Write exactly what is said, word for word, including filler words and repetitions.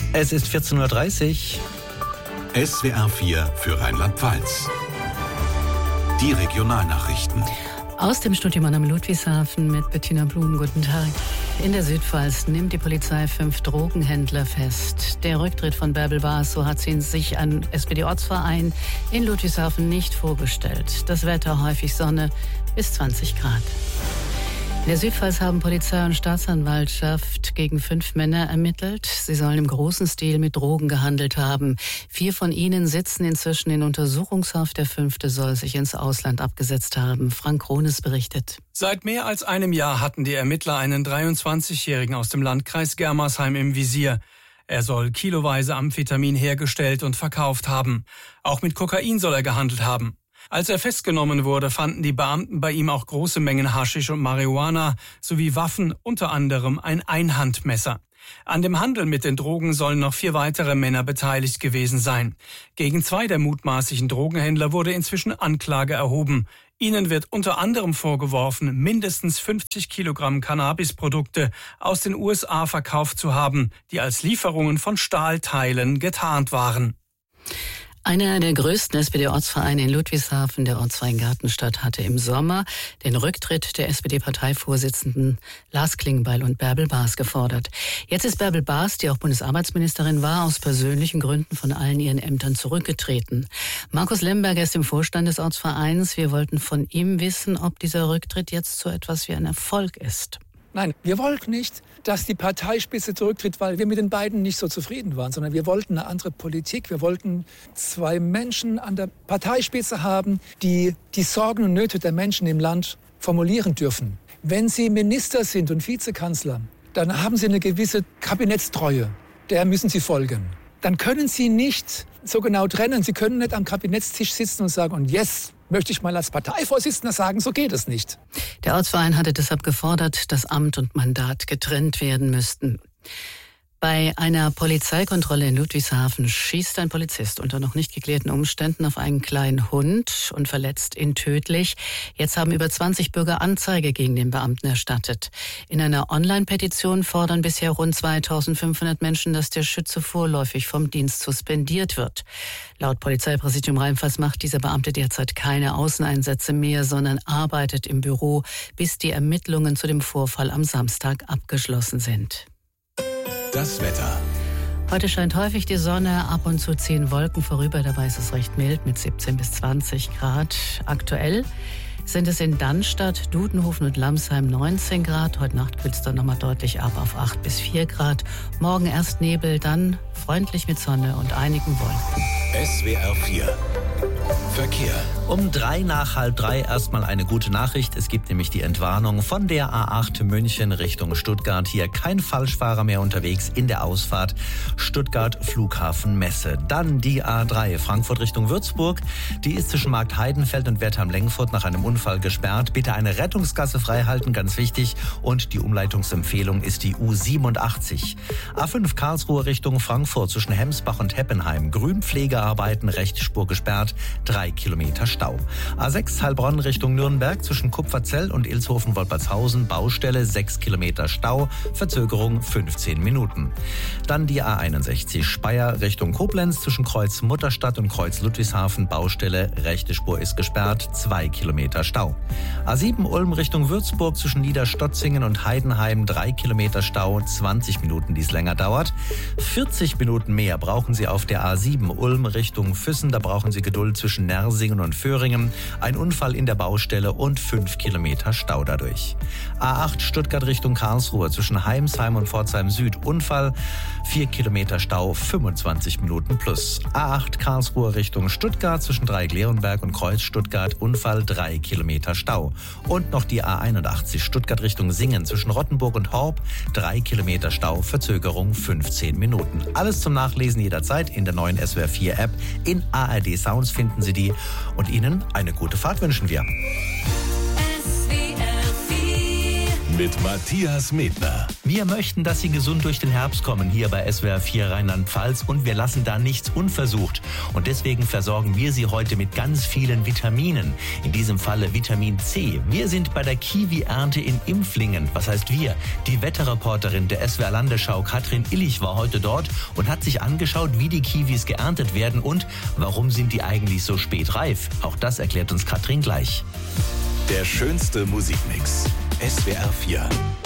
Es ist vierzehn Uhr dreißig. S W R vier für Rheinland-Pfalz. Die Regionalnachrichten. Aus dem Studio Mannheim Ludwigshafen mit Bettina Blum. Guten Tag. In der Südpfalz nimmt die Polizei fünf Drogenhändler fest. Der Rücktritt von Bärbel Baas, so hat sie sich an S P D-Ortsverein in Ludwigshafen nicht vorgestellt. Das Wetter häufig Sonne bis zwanzig Grad. In der Südpfalz haben Polizei und Staatsanwaltschaft gegen fünf Männer ermittelt. Sie sollen im großen Stil mit Drogen gehandelt haben. Vier von ihnen sitzen inzwischen in Untersuchungshaft. Der fünfte soll sich ins Ausland abgesetzt haben. Frank Krones berichtet. Seit mehr als einem Jahr hatten die Ermittler einen dreiundzwanzigjährigen aus dem Landkreis Germersheim im Visier. Er soll kiloweise Amphetamin hergestellt und verkauft haben. Auch mit Kokain soll er gehandelt haben. Als er festgenommen wurde, fanden die Beamten bei ihm auch große Mengen Haschisch und Marihuana sowie Waffen, unter anderem ein Einhandmesser. An dem Handel mit den Drogen sollen noch vier weitere Männer beteiligt gewesen sein. Gegen zwei der mutmaßlichen Drogenhändler wurde inzwischen Anklage erhoben. Ihnen wird unter anderem vorgeworfen, mindestens fünfzig Kilogramm Cannabisprodukte aus den U S A verkauft zu haben, die als Lieferungen von Stahlteilen getarnt waren. Einer der größten S P D-Ortsvereine in Ludwigshafen, der Ortsverein Gartenstadt, hatte im Sommer den Rücktritt der S P D-Parteivorsitzenden Lars Klingbeil und Bärbel Baas gefordert. Jetzt ist Bärbel Baas, die auch Bundesarbeitsministerin war, aus persönlichen Gründen von allen ihren Ämtern zurückgetreten. Markus Lemberger ist im Vorstand des Ortsvereins. Wir wollten von ihm wissen, ob dieser Rücktritt jetzt so etwas wie ein Erfolg ist. Nein, wir wollten nicht, dass die Parteispitze zurücktritt, weil wir mit den beiden nicht so zufrieden waren, sondern wir wollten eine andere Politik. Wir wollten zwei Menschen an der Parteispitze haben, die die Sorgen und Nöte der Menschen im Land formulieren dürfen. Wenn Sie Minister sind und Vizekanzler, dann haben Sie eine gewisse Kabinettstreue. Der müssen Sie folgen. Dann können Sie nicht so genau trennen. Sie können nicht am Kabinettstisch sitzen und sagen, und jetzt möchte ich mal als Parteivorsitzender sagen, so geht es nicht. Der Ortsverein hatte deshalb gefordert, dass Amt und Mandat getrennt werden müssten. Bei einer Polizeikontrolle in Ludwigshafen schießt ein Polizist unter noch nicht geklärten Umständen auf einen kleinen Hund und verletzt ihn tödlich. Jetzt haben über zwanzig Bürger Anzeige gegen den Beamten erstattet. In einer Online-Petition fordern bisher rund zweitausendfünfhundert Menschen, dass der Schütze vorläufig vom Dienst suspendiert wird. Laut Polizeipräsidium Rheinland-Pfalz macht dieser Beamte derzeit keine Außeneinsätze mehr, sondern arbeitet im Büro, bis die Ermittlungen zu dem Vorfall am Samstag abgeschlossen sind. Das Wetter. Heute scheint häufig die Sonne, ab und zu ziehen Wolken vorüber, dabei ist es recht mild mit siebzehn bis zwanzig Grad. Aktuell sind es in Dannstatt, Dudenhofen und Lamsheim neunzehn Grad. Heute Nacht kühlt es dann nochmal deutlich ab auf acht bis vier Grad. Morgen erst Nebel, dann freundlich mit Sonne und einigen Wolken. S W R vier Verkehr. Um drei nach halb drei erstmal eine gute Nachricht. Es gibt nämlich die Entwarnung von der A acht München Richtung Stuttgart. Hier kein Falschfahrer mehr unterwegs in der Ausfahrt Stuttgart Flughafen Messe. Dann die A drei Frankfurt Richtung Würzburg. Die ist zwischen Markt Heidenfeld und Wertheim-Lengfurt nach einem Unfall gesperrt. Bitte eine Rettungsgasse freihalten, ganz wichtig. Und die Umleitungsempfehlung ist die U siebenundachtzig. A fünf Karlsruhe Richtung Frankfurt zwischen Hemsbach und Heppenheim. Grünpflegearbeiten, rechte Spur gesperrt. Drei Kilometer Stau. A sechs Heilbronn Richtung Nürnberg zwischen Kupferzell und Ilshofen-Wolpertshausen. Baustelle, sechs Kilometer Stau. Verzögerung fünfzehn Minuten. Dann die A einundsechzig Speyer Richtung Koblenz zwischen Kreuz Mutterstadt und Kreuz Ludwigshafen. Baustelle, rechte Spur ist gesperrt. zwei Kilometer Stau. A sieben Ulm Richtung Würzburg zwischen Niederstotzingen und Heidenheim. drei Kilometer Stau. zwanzig Minuten, die es länger dauert. vierzig Minuten mehr brauchen Sie auf der A sieben Ulm Richtung Füssen. Da brauchen Sie Geduld zwischen Nersingen und Föhringen. Ein Unfall in der Baustelle und fünf Kilometer Stau dadurch. A acht Stuttgart Richtung Karlsruhe zwischen Heimsheim und Pforzheim Süd. Unfall, vier Kilometer Stau, fünfundzwanzig Minuten plus. A acht Karlsruhe Richtung Stuttgart zwischen Dreieck-Leonberg und Kreuz Stuttgart. Unfall, drei Kilometer Stau. Und noch die A einundachtzig Stuttgart Richtung Singen zwischen Rottenburg und Horb. drei Kilometer Stau, Verzögerung fünfzehn Minuten. Alles zum Nachlesen jederzeit in der neuen S W R vier App. In A R D Sounds finden Sie die. Und Ihnen eine gute Fahrt wünschen wir. S W R vier mit Matthias Medner. Wir möchten, dass Sie gesund durch den Herbst kommen hier bei S W R vier Rheinland-Pfalz und wir lassen da nichts unversucht. Und deswegen versorgen wir Sie heute mit ganz vielen Vitaminen. In diesem Falle Vitamin C. Wir sind bei der Kiwi-Ernte in Impflingen. Was heißt wir? Die Wetterreporterin der S W R Landesschau Katrin Illich war heute dort und hat sich angeschaut, wie die Kiwis geerntet werden und warum sind die eigentlich so spät reif. Auch das erklärt uns Katrin gleich. Der schönste Musikmix. S W R vier.